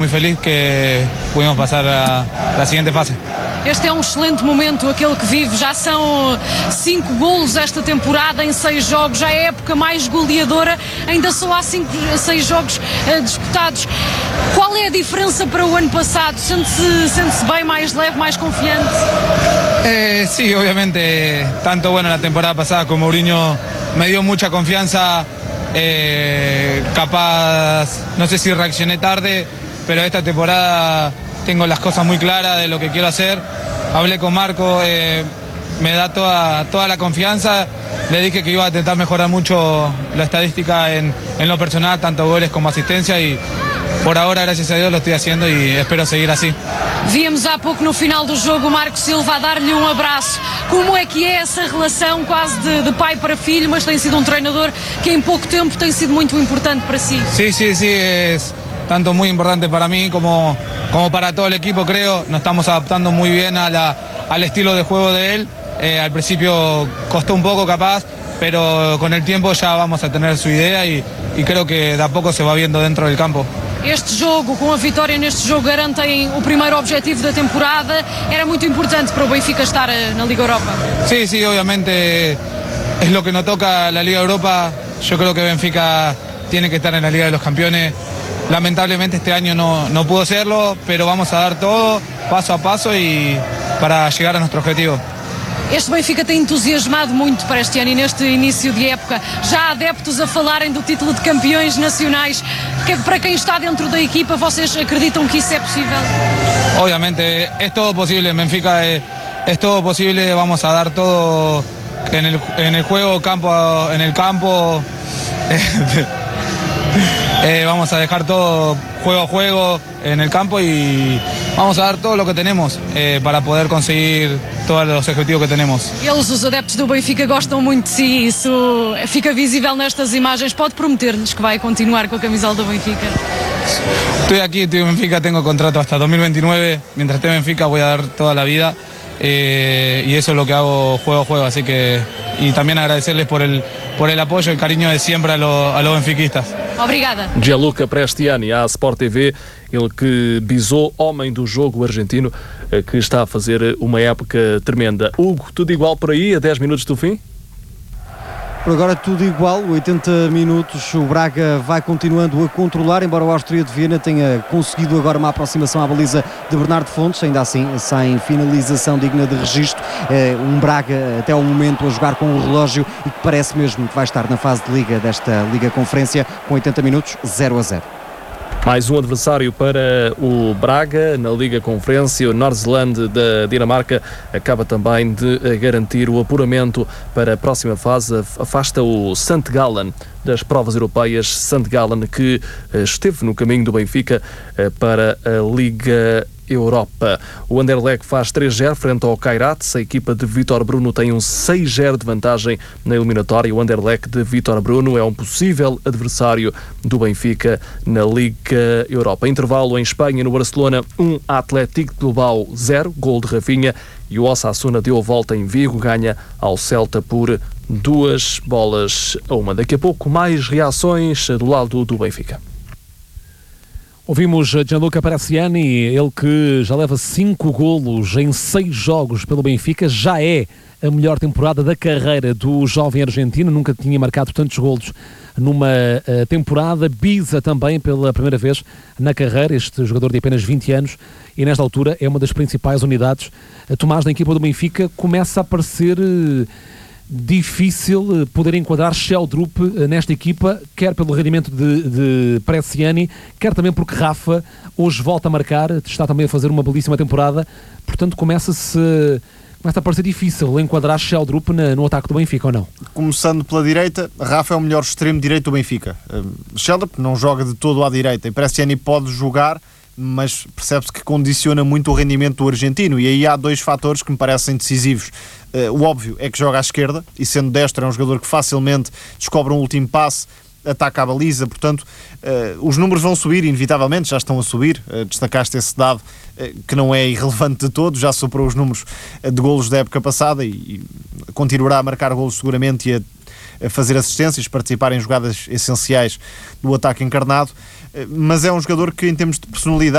feliz que pudimos pasar a la siguiente fase. Este é um excelente momento, aquele que vive. Já são 5 golos esta temporada em 6 jogos, já é a época mais goleadora, ainda só há 6 jogos disputados. Qual é a diferença para o ano passado? Sente-se bem, mais leve, mais confiante? Sí, obviamente, tanto bueno la temporada pasada como Mourinho me dio mucha confianza, capaz, no sé si reaccioné tarde, pero esta temporada tengo las cosas muy claras de lo que quiero hacer. Hablé con Marco, me da toda la confianza. Le dije que iba a intentar mejorar mucho la estadística en lo personal, tanto goles como asistencia, y por ahora, gracias a Dios, lo estoy haciendo y espero seguir así. Víamos há pouco no final do jogo o Marco Silva a dar-lhe um abraço. Como é que é essa relação quase de pai para filho, mas tem sido um treinador que em pouco tempo tem sido muito importante para si? Sí, es tanto muy importante para mí como para todo el equipo, creo. Nos estamos adaptando muy bien al estilo de juego de él. Al principio costó un poco capaz, pero con el tiempo ya vamos a tener su idea y creo que de a poco se va viendo dentro del campo. Este jogo, com a vitória neste jogo, garantem o primeiro objetivo da temporada. Era muito importante para o Benfica estar na Liga Europa. Sí, obviamente es lo que nos toca la Liga Europa. Yo creo que Benfica tiene que estar en la Liga de los Campeones. Lamentablemente este año no pudo serlo, pero vamos a dar todo, paso a paso, y para llegar a nuestro objetivo. Este Benfica tem entusiasmado muito para este ano e neste início de época. Já há adeptos a falarem do título de campeões nacionais. Para quem está dentro da equipa, vocês acreditam que isso é possível? Obviamente, es todo posible. En Benfica es todo posible. Vamos a dar todo en el juego, en el campo. Vamos a dejar todo juego a juego en el campo y vamos a dar todo lo que tenemos para poder conseguir todos los objetivos que tenemos. Eles, os adeptos do Benfica, gostam muito de si. Isso fica visível nestas imagens. Pode prometer-lhes que vai continuar com a camisola do Benfica? Estoy aquí, estoy en Benfica, tengo contrato hasta 2029. Mientras esté en Benfica voy a dar toda la vida. Y eso es lo que hago juego a juego, así que, y también agradecerles por el apoyo y el cariño de siempre a los benfiquistas. Obrigada. Gianluca Prestiani, à Sport TV, ele que bisou homem do jogo argentino, que está a fazer uma época tremenda. Hugo, tudo igual por aí, a 10 minutos do fim? Por agora tudo igual, 80 minutos, o Braga vai continuando a controlar, embora o Áustria de Viena tenha conseguido agora uma aproximação à baliza de Bernardo Fontes, ainda assim sem finalização digna de registro. Um Braga até ao momento a jogar com o relógio e que parece mesmo que vai estar na fase de Liga desta Liga Conferência, com 80 minutos, 0-0. Mais um adversário para o Braga na Liga Conferência. O Nordsjælland da Dinamarca acaba também de garantir o apuramento para a próxima fase. Afasta o St. Gallen das provas europeias. St. Gallen que esteve no caminho do Benfica para a Liga Europa. O Anderlecht faz 3-0 frente ao Kairat. A equipa de Vítor Bruno tem um 6-0 de vantagem na eliminatória. O Anderlecht de Vítor Bruno é um possível adversário do Benfica na Liga Europa. Intervalo em Espanha, no Barcelona, 1 Atlético de Bilbao 0, gol de Rafinha, e o Osasuna deu a volta em Vigo, ganha ao Celta por 2-1. Daqui a pouco mais reações do lado do Benfica. Ouvimos Gianluca Prestiani, ele que já leva 5 golos em 6 jogos pelo Benfica, já é a melhor temporada da carreira do jovem argentino, nunca tinha marcado tantos golos numa temporada. Biza também pela primeira vez na carreira, este jogador de apenas 20 anos, e nesta altura é uma das principais unidades. Tomás, na equipa do Benfica, começa a parecer difícil poder enquadrar Sheldrup nesta equipa, quer pelo rendimento de Prestiani, quer também porque Rafa hoje volta a marcar, está também a fazer uma belíssima temporada, portanto começa a parecer difícil enquadrar Sheldrup no ataque do Benfica, ou não? Começando pela direita, Rafa é o melhor extremo direito do Benfica. Sheldrup não joga de todo à direita e Prestiani pode jogar, mas percebe-se que condiciona muito o rendimento do argentino, e aí há 2 fatores que me parecem decisivos. O óbvio é que joga à esquerda, e sendo destro é um jogador que facilmente descobre um último passe, ataca a baliza, portanto os números vão subir, inevitavelmente, já estão a subir. Destacaste esse dado que não é irrelevante de todo, já superou os números de golos da época passada e continuará a marcar golos seguramente e a fazer assistências, participar em jogadas essenciais do ataque encarnado, mas é um jogador que, em termos de personalidade,